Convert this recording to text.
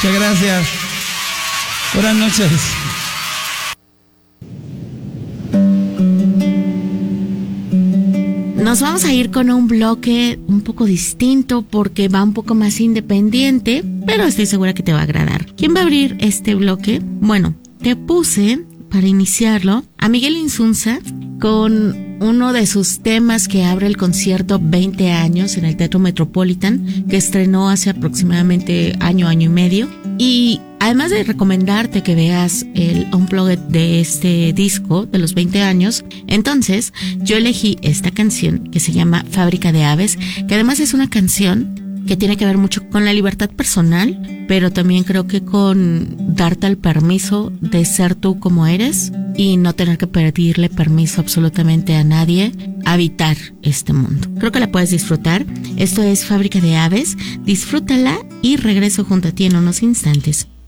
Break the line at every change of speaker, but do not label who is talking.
Muchas gracias. Buenas noches.
Nos vamos a ir con un bloque un poco distinto porque va un poco más independiente, pero estoy segura que te va a agradar. ¿Quién va a abrir este bloque? Bueno, te puse para iniciarlo a Miguel Insunza con uno de sus temas que abre el concierto 20 años en el Teatro Metropolitan, que estrenó hace aproximadamente año y medio. Y además de recomendarte que veas el unplugged de este disco de los 20 años, entonces yo elegí esta canción que se llama Fábrica de Aves, que además es una canción que tiene que ver mucho con la libertad personal, pero también creo que con darte el permiso de ser tú como eres y no tener que pedirle permiso absolutamente a nadie a habitar este mundo. Creo que la puedes disfrutar. Esto es Fábrica de Aves. Disfrútala y regreso junto a ti en unos instantes.